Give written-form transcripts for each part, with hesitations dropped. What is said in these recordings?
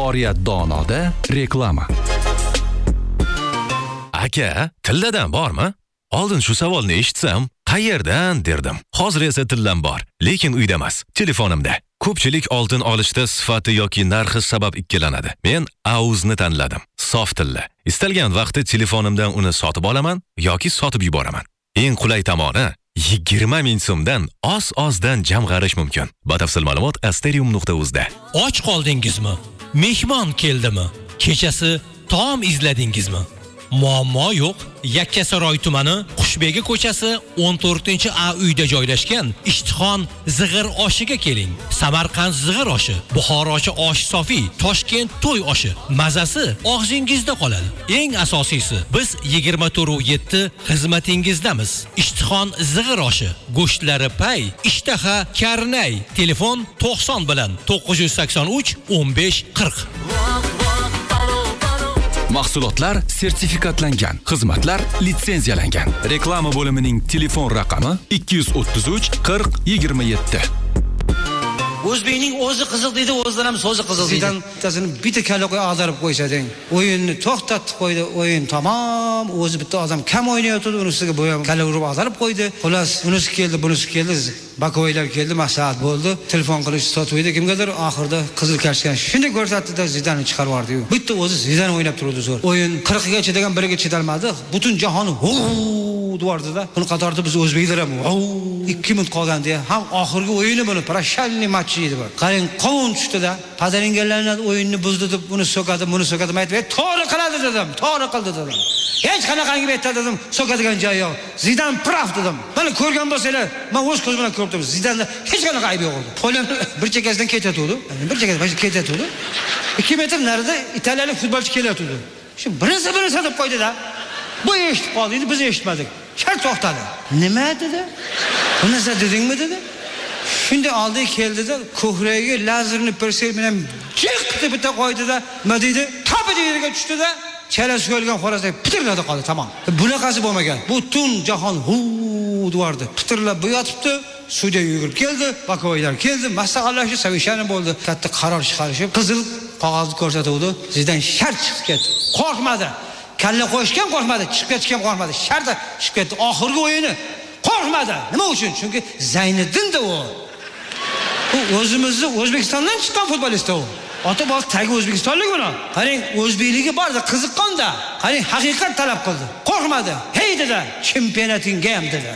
Oriyat Donoda reklama. Aka, tilladan bormi? Oldin shu savolni eshitsam, qayerdan derdim. Hozir esa tillam bor, lekin uyda emas, telefonimda. Ko'pchilik oltin olishda sifati yoki narxi sabab ikkilanadi. Men Auzni tanladim. Sof tilla. Istalgan vaqtda telefonimdan uni sotib olaman yoki sotib yuboraman. Eng qulay tomoni 20 ming so'mdan oz-ozdan jamg'arish mumkin. Batafsil ma'lumot asterium.uz da. Och qoldingizmi? Mehmon keldimi? Kechasi taom izladingizmi? Muammo yo'q. Yakkasaroy tumani Qushbegi ko'chasi 14-A uyda joylashgan Ishtixon zig'ir oshiga keling. Samarqand zig'ir oshi, Buxorochi osh sofi, Toshkent to'y oshi. Mazasi og'zingizda qoladi. Eng asosiysi, biz 24/7 xizmatingizdamiz. Ishtixon zig'ir oshi, go'shtlari pay, ishtaha karnay. Telefon 90 bilan 983 15 40. Mahsulotlar sertifikatlangan, xizmatlar litsenziyalangan. Reklama bo'limining telefon raqami 233 40 27. O'zbekning o'zi qiziq deydi, o'zidan ham so'zi qiziq deydi. Zidan bittasini bitta kalla qo'y ag'darib qo'ysading, o'yinni to'xtatib qo'ydi, o'yin tamom, o'zi bitta odam kam o'ynayotdi, uni ustiga bo'yam kalla urib ag'darib qo'ydi. Xullas, unisi keldi, bunisi keldi, bakoylar keldi, maslahat bo'ldi, telefon qilish sotib edi kimgadir, oxirida qizil kartochka shunday ko'rsatdi-da Zidanni chiqarib yubordi-yu. Bitta o'zi Zidan o'ynab turdi zo'r. O'yin 40 ga chidagan biriga chidalmadi. Butun jahonni duvardida. Buni qatorda biz o'zbeklar ham 2 minut qolganda ham oxirgi o'yini buni prashalniy match edi bu. Qarang, qovun tushdi-da, padaringanlarni o'yinni buzdi deb buni so'kadi, buni so'kadi, aytib, "To'g'ri qiladi" dedim, "To'g'ri qildi" dedim. Hech qanaqangi aytdi dedim, so'kadigan joyi yo'q. Zidan praf dedim. Mana ko'rgan bo'lsanglar, men o'z ko'zim bilan ko'rdim. Zidanda hech qanaqa aybi yo'q edi. Qo'lim bir chekkasidan ketayotdi. Bir chekkasidan ketayotdi. 2 metr narida italiyalik futbolchi kelayotdi. Shu birinchi deb qo'ydi-da. Bu eshitib qoldi, endi biz eshitmadik. Shart to'xtadi. Nima dedi? Buni siz dedingmi dedi? Shunda oldi keldi-da, ko'kragiga lazerni persel bilan jiq deb bitta qo'ydi-da, nima deydi? Topi yerga tushdi-da, chalasi o'lgan xo'rozday pitirladi qoldi, tamom. Bunaqasi bo'lmagan. Butun jahon duvardi. Pitirlab yotibdi. Sudya yugurib keldi, bakoylar keldi, maslahatlashib, savishani bo'ldi. Katta qaror chiqarishib, qizil qog'ozni ko'rsatuvdi. Sizdan shart chiqib ketdi. Qo'rqmadi. Kalla qo'yishgan qo'rqmadi, chiqib ketgan qo'rqmadi. Sharda chiqib ketdi. Oxirgi o'yini qo'rqmadi. Nima uchun? Chunki Zayniddin-da u. U o'zimizni O'zbekistondan chiqqan futbolist u. Ota-bola tagi O'zbekistonlik uni. Qarang, o'zbekligi borda, qiziqqanda. Qarang, haqiqat talab qildi. Qo'rqmadi. Hey dedi, chempionatingga ham dedi.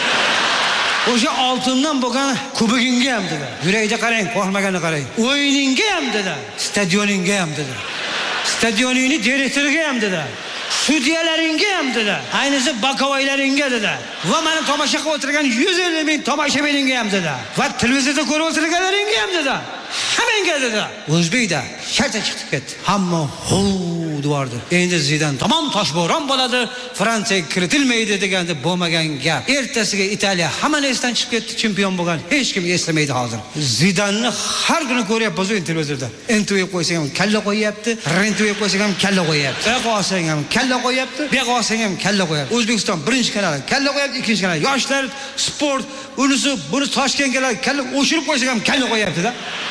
O'sha oltindan bo'lgan kubogingga ham dedi. Yuragida qarang, qo'rqmaganini qarang. O'yiningga ham dedi, stadioningga ham dedi. Stadioningni direktoriga ham dedi. Sudyalaringga ham dedi. Ayniqsa bakovoylaringga dedi. Va meni tomosha qilib o'tirgan 150 ming tomoshabiningga ham dedi. Va televizorda ko'rib o'tirganlaringga ham dedi. Hammangga dedi. O'zbekda sharta chiqib ketdi. Hamma duvardi. Endi Zidan tamom toshbo'ron bo'ladi, Fransiyaga kiritilmaydi deganda bo'lmagan gap. Ertasiga Italiya hamma esdan chiqib ketdi, chempion bo'lgan. Hech kim eslamaydi hozir. Zidanni har kuni ko'ryapmiz televizorda. NTV qo'ysang ham kalla qo'yapti, RNTV qo'ysang ham kalla qo'yapti. Buyoqqa olsang ham kalla qo'yapti, buyoqqa olsang ham kalla qo'yapti. O'zbekiston birinchi kanali kalla qo'yapti, ikkinchi kanal yoshlar, sport, unisi, buni Toshkentga kalla o'shirib qo'ysang ham kalla qo'yapti-da.